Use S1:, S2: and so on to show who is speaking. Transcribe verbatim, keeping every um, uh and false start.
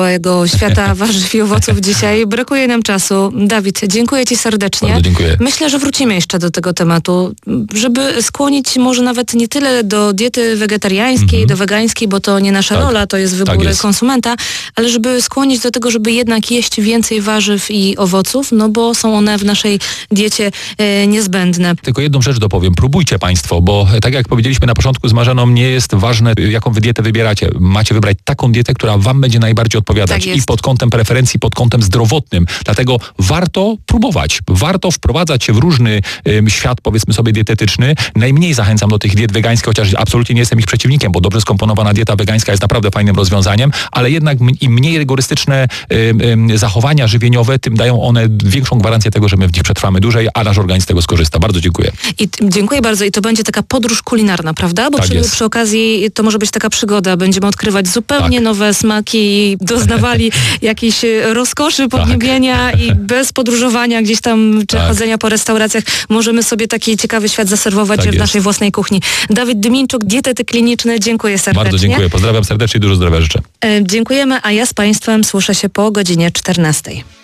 S1: całego świata warzyw i owoców dzisiaj. Brakuje nam czasu. Dawid, dziękuję Ci serdecznie.
S2: Bardzo dziękuję.
S1: Myślę, że wrócimy jeszcze do tego tematu, żeby skłonić może nawet nie tyle do diety wegetariańskiej,
S2: Mhm.
S1: do wegańskiej, bo to nie nasza
S2: Tak.
S1: rola, to jest wybór
S2: Tak jest.
S1: konsumenta, ale żeby skłonić do tego, żeby jednak jeść więcej warzyw i owoców, no bo są one w naszej diecie e, niezbędne.
S2: Tylko jedną rzecz dopowiem. Próbujcie Państwo, bo tak jak powiedzieliśmy na początku z Marzeną, nie jest ważne, jaką wy dietę wybieracie. Macie wybrać taką dietę, która Wam będzie najbardziej odpowiadać.
S1: Tak jest.
S2: I pod kątem preferencji, pod kątem zdrowotnym. Dlatego warto próbować. Warto wprowadzać się w różny ym, świat, powiedzmy sobie, dietetyczny. Najmniej zachęcam do tych diet wegańskich, chociaż absolutnie nie jestem ich przeciwnikiem, bo dobrze skomponowana dieta wegańska jest naprawdę fajnym rozwiązaniem, ale jednak m- im mniej rygorystyczne ym, ym, zachowania żywieniowe, tym dają one większą gwarancję tego, że my w nich przetrwamy dłużej, a nasz organizm z tego skorzysta. Bardzo dziękuję.
S1: I t- dziękuję bardzo. I to będzie taka podróż kulinarna, prawda? Bo
S2: Tak
S1: przy,
S2: jest.
S1: przy okazji to może być taka przygoda. Będziemy odkrywać zupełnie
S2: Tak.
S1: nowe smaki i doznawali jakiejś e, rozkoszy podniebienia i bez podróżowania gdzieś tam, czy
S2: Tak.
S1: chodzenia po restauracjach, możemy sobie taki ciekawy świat zaserwować
S2: Tak
S1: w
S2: jest.
S1: naszej własnej kuchni. Dawid Dyminczuk, dietetyk kliniczny, dziękuję serdecznie.
S2: Bardzo dziękuję. Pozdrawiam serdecznie i dużo zdrowia życzę.
S1: E, Dziękujemy, a ja z Państwem słyszę się po godzinie czternastej.